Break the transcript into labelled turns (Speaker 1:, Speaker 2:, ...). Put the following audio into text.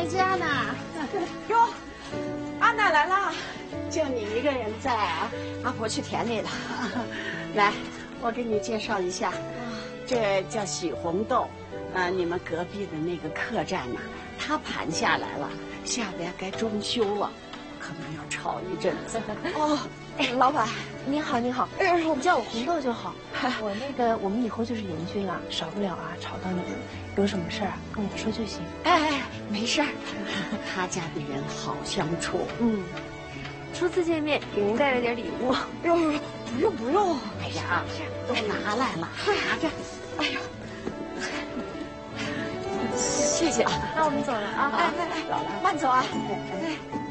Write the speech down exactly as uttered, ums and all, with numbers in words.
Speaker 1: 在家呢。
Speaker 2: 哟，安娜来了，
Speaker 1: 就你一个人在啊？阿婆去田里了。来，我给你介绍一下，这叫洗红豆，呃，你们隔壁的那个客栈呐、啊，它盘下来了，下边该装修了，可能要炒一阵子。
Speaker 2: 哦，哎，老板，
Speaker 3: 您好，您好，哎，你叫我红豆就好。我那个，我们以后就是邻居了，少不了啊吵到你们。有什么事儿啊，跟我说就行。
Speaker 1: 哎哎，没事儿，他家的人好相处。
Speaker 3: 嗯，初次见面，给您带了点礼物。
Speaker 2: 哟，不用不用。
Speaker 1: 哎呀，都拿来了，拿着。哎呀，
Speaker 3: 谢谢啊，那我们走了啊。
Speaker 2: 哎哎哎，慢走啊。哎。